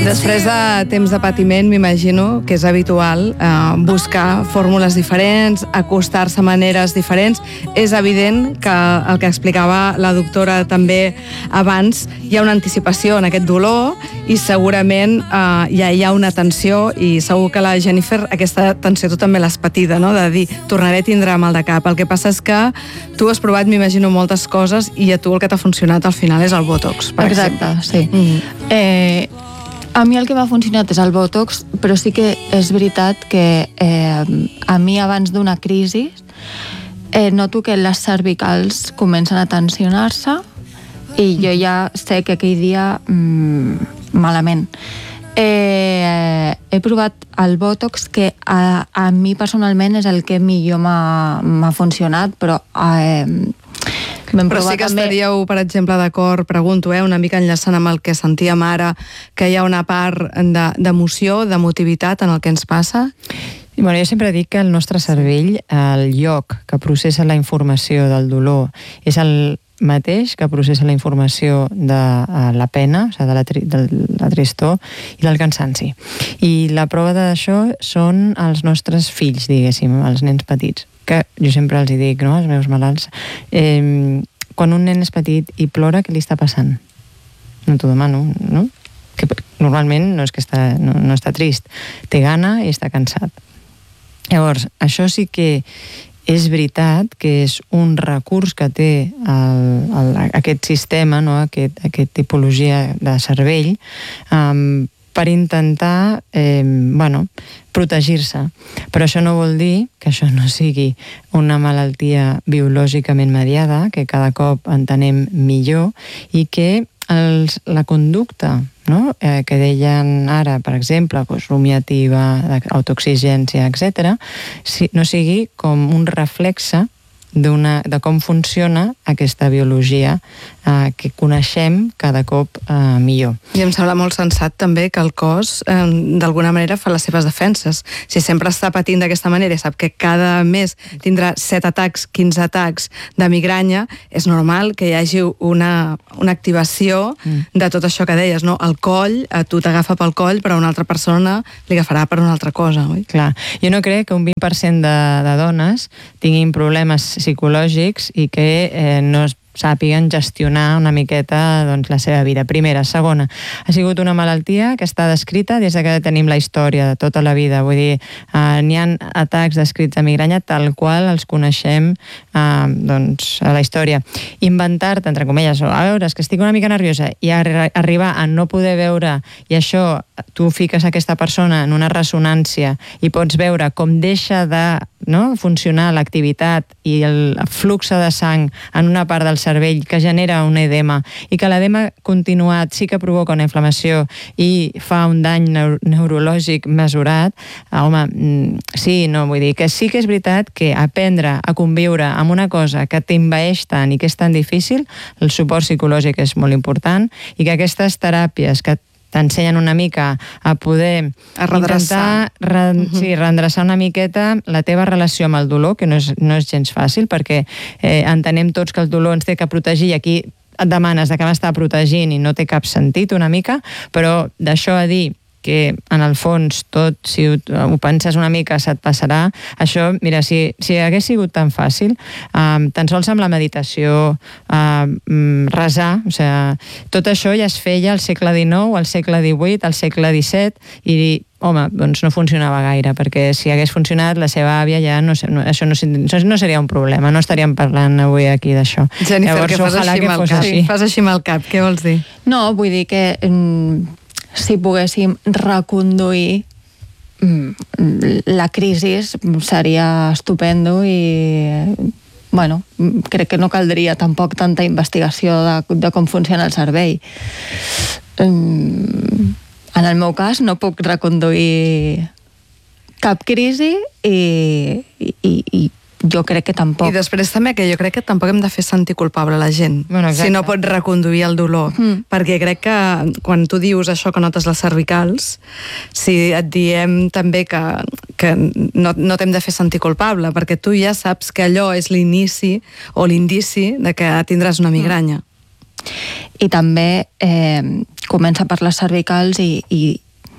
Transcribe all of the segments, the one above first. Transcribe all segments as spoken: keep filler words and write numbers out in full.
Després de temps de patiment, m'imagino que és habitual eh, buscar fórmules diferents, acostar-se a maneres diferents. És evident que el que explicava la doctora també abans, hi ha una anticipació en aquest dolor i segurament eh, ja hi ha una tensió, i segur que la Jennifer aquesta tensió tu també l'has patida, no? De dir, tornaré a tindre mal de cap. El que passa és que tu has provat, m'imagino, moltes coses i a tu el que t'ha funcionat al final és el Botox, per Exacte, exemple. sí. Mm-hmm. Eh, a mi el que m'ha funcionat és el Botox, però sí que és veritat que eh, a mi abans d'una crisi eh, noto que les cervicals comencen a tensionar-se i jo ja sé que aquell dia mm, malament. Eh, he provat el Botox, que a, a mi personalment és el que millor m'ha funcionat, però eh, però sí que també... estaríeu, per exemple, d'acord, pregunto, eh, una mica enllaçant amb el que sentíem ara, que hi ha una part d'emoció, d'emotivitat en el que ens passa? Bueno, jo sempre dic que el nostre cervell, el lloc que processa la informació del dolor, és el mateix que processa la informació de la pena, o sigui, de la, tri de la tristor i del cansanci. I la prova d'això són els nostres fills, diguéssim, els nens petits, que jo sempre els hi dic, no?, als meus malalts, eh, quan un nen és petit i plora, què li està passant? No t'ho demano, no? Que normalment no és que està, no, no està trist, té gana i està cansat. Llavors, això sí que és veritat que és un recurs que té el, el, aquest sistema, no? aquest, aquest tipologia de cervell, um, per intentar eh, bueno, protegir-se. Però això no vol dir que això no sigui una malaltia biològicament mediada, que cada cop entenem millor, i que els, la conducta, no? eh, que deien ara, per exemple, doncs, rumiativa, autoexigència, etcètera, si, no sigui com un reflexe Una, de com funciona aquesta biologia eh, que coneixem cada cop eh, millor. I em sembla molt sensat també que el cos eh, d'alguna manera fa les seves defenses. Si sempre està patint d'aquesta manera i sap que cada mes tindrà set atacs, quinze atacs de migranya, és normal que hi hagi una, una activació mm. de tot això que deies, no? El coll, a tu t'agafa pel coll, però a una altra persona li agafarà per una altra cosa, oi? Clar, jo no crec que un vint per cent de, de dones tinguin problemes psicològics i que eh, no es sàpiguen gestionar una miqueta doncs, la seva vida. Primera. Segona, ha sigut una malaltia que està descrita des de que tenim la història de tota la vida. Vull dir, eh, n'hi ha atacs descrits de migranya tal qual els coneixem eh, doncs, a la història. Inventar-te, entre comilles, o a veure, és que estic una mica nerviosa, i arri arribar a no poder veure, i això tu fiques aquesta persona en una ressonància i pots veure com deixa de no, funcionar l'activitat i el flux de sang en una part del cervell que genera un edema, i que l'edema continuat sí que provoca una inflamació i fa un dany neur neurològic mesurat, ah, home, sí, no, vull dir que sí que és veritat que aprendre a conviure amb una cosa que t'envaeix tant i que és tan difícil, el suport psicològic és molt important, i que aquestes teràpies que t'ensenyen una mica a poder a redreçar. intentar re, uh -huh. sí, redreçar una miqueta la teva relació amb el dolor, que no és, no és gens fàcil, perquè eh, entenem tots que el dolor ens té que protegir, i aquí et demanes de què m'està protegint i no té cap sentit una mica, però d'això a dir que en el fons tot, si ho, ho penses una mica, se't passarà. Això, mira, si, si hagués sigut tan fàcil, um, tan sols amb la meditació, um, resar, o sigui, tot això ja es feia al segle dinou, al segle divuit, al segle disset, i home, doncs no funcionava gaire, perquè si hagués funcionat la seva àvia ja no, no, això, no, això no seria un problema, no estaríem parlant avui aquí d'això. Jennifer, Llavors, que fas així amb el cap. Sí, fas així amb el cap, què vols dir? No, vull dir que mm, si poguéssim reconduir la crisi seria estupendo, i bueno, crec que no caldria tampoc tanta investigació de, de com funciona el cervell. En el meu cas no puc reconduir cap crisi i, i, i jo crec que tampoc. I després també que jo crec que tampoc hem de fer sentir culpable a la gent, bueno, si no pot reconduir el dolor, mm. perquè crec que quan tu dius això que notes les cervicals, si et diem també que, que no, no t'hem de fer sentir culpable, perquè tu ja saps que allò és l'inici o l'indici de que tindràs una migranya. Mm. i també eh, comença per les cervicals i, i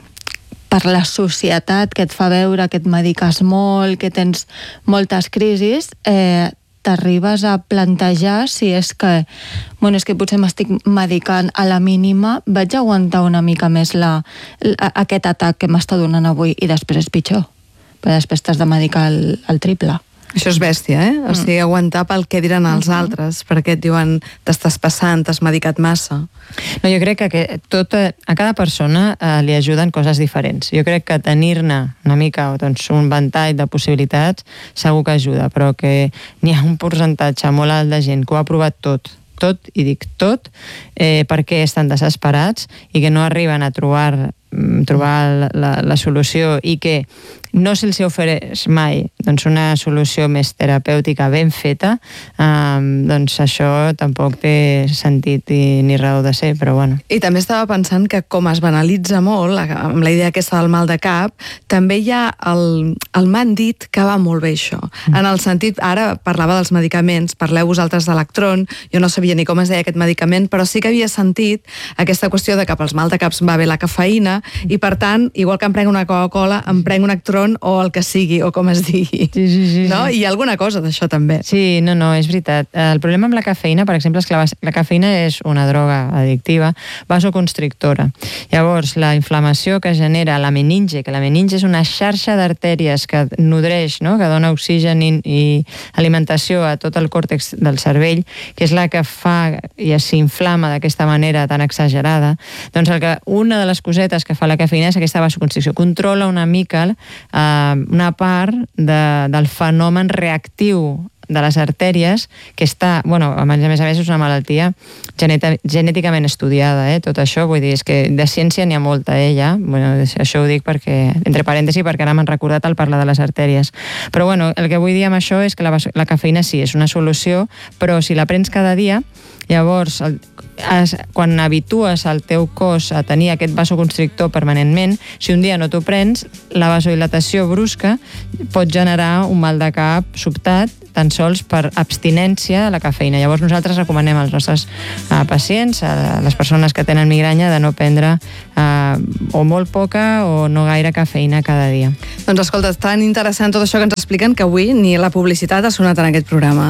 per la societat que et fa veure que et mediques molt, que tens moltes crisis, eh, t'arribes a plantejar si és que, bueno, és que potser m'estic medicant a la mínima, vaig aguantar una mica més la, la, aquest atac que m'està donant avui i després és pitjor, perquè després t'has de medicar el, el triple. Això és bèstia, eh? O sigui, aguantar pel que diran els uh-huh. altres, perquè et diuen t'estàs passant, t'has medicat massa. No, jo crec que tot, a cada persona eh, li ajuden coses diferents. Jo crec que tenir-ne una mica, doncs, un ventall de possibilitats segur que ajuda, però que n'hi ha un percentatge molt alt de gent que ho ha provat tot, tot, i dic tot, eh, perquè estan desesperats i que no arriben a trobar, trobar la, la solució i que no se'ls ofereix mai doncs, una solució més terapèutica ben feta, eh, doncs això tampoc té sentit i, ni raó de ser, però bueno. I també estava pensant que com es banalitza molt, amb la idea aquesta del mal de cap, també hi ha el, el m'han dit que va molt bé això. Mm. En el sentit, ara parlava dels medicaments, parleu vosaltres d'Electron, jo no sabia ni com es deia aquest medicament, però sí que havia sentit aquesta qüestió de que pels mal de caps va bé la cafeïna, i per tant, igual que em prenc una Coca-Cola, em prenc un Electron o el que sigui, o com es digui. Sí, sí, sí. No? I hi ha alguna cosa d'això també. Sí, no, no, és veritat. El problema amb la cafeïna, per exemple, és que la, la cafeïna és una droga addictiva, vasoconstrictora. Llavors, la inflamació que genera la meninge, que la meninge és una xarxa d'artèries que nodreix, no? Que dona oxigen i, i alimentació a tot el còrtex del cervell, que és la que fa i s'inflama d'aquesta manera tan exagerada, doncs el que, una de les cosetes que fa la cafeïna és aquesta vasoconstricció. Controla una mica eh, una part de, del fenomen reactiu de les artèries, que està, bueno, a més a més és una malaltia geneta, genèticament estudiada, eh, tot això, vull dir, és que de ciència n'hi ha molta, eh, ja, bueno, això ho dic perquè, entre parèntesis, perquè ara m'han recordat al parlar de les artèries, però bueno, el que vull dir amb això és que la, la cafeïna sí, és una solució, però si la prens cada dia, llavors, el, es, quan habitues el teu cos a tenir aquest vasoconstrictor permanentment, si un dia no t'ho prens, la vasodilatació brusca pot generar un mal de cap sobtat, tan sols per abstinència a la cafeïna. Llavors nosaltres recomanem als nostres uh, pacients, a les persones que tenen migranya, de no prendre uh, o molt poca o no gaire cafeïna cada dia. Doncs escolta, és tan interessant tot això que ens expliquen que avui ni la publicitat ha sonat en aquest programa.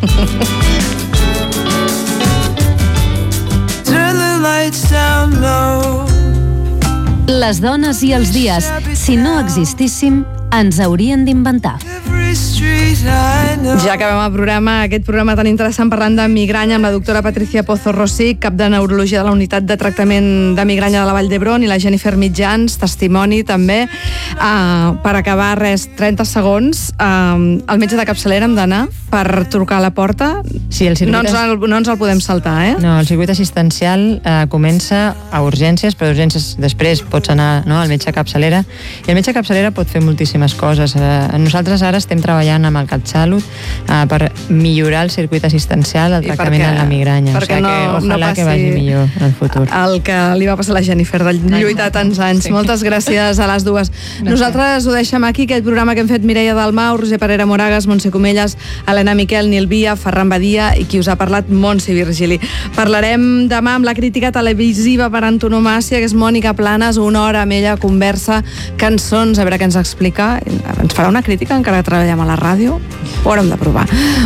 Les dones i els dies, si no existíssim, ens haurien d'inventar. Ja acabem el programa, aquest programa tan interessant parlant de migranya amb la doctora Patricia Pozo Rosich, cap de neurologia de la unitat de tractament de migranya de la Vall d'Hebron, i la Jennifer Mitjans, testimoni també. Uh, per acabar, res, trenta segons, uh, el metge de capçalera hem d'anar per trucar a la porta. Sí, el circuit no, ens el, no ens el podem saltar, eh? No, el circuit assistencial uh, comença a urgències, però urgències després pots anar, no, al metge capçalera, i el metge capçalera pot fer moltíssimes coses. Uh, nosaltres ara estem treballant amb el CatSalut uh, per millorar el circuit assistencial del tractament de la migranya. Perquè o sigui no, que, ojalà no que vagi millor en el futur. El que li va passar a la Jennifer, de lluitar tants anys. Sí. Moltes gràcies a les dues. Gràcies. Nosaltres ho deixem aquí, aquest programa que hem fet Mireia Dalmau, Roger Parera Moragas, Montse Comelles, Helena Miquel, Nil Via, Ferran Badia i qui us ha parlat, Montse Virgili. Parlarem demà amb la crítica televisiva per antonomàsia, que és Mònica Planes, una hora amb ella, conversa, cançons, a veure què ens explica. Ens farà una crítica encara que treballem a la ràdio? Ho haurem de provar.